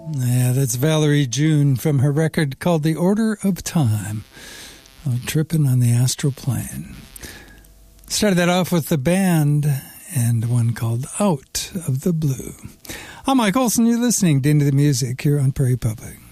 Yeah, that's Valerie June from her record called The Order of Time. Tripping on the Astral Plane. Started that off with the band and one called Out of the Blue. I'm Mike Olson. You're listening to Into the Music here on Prairie Public.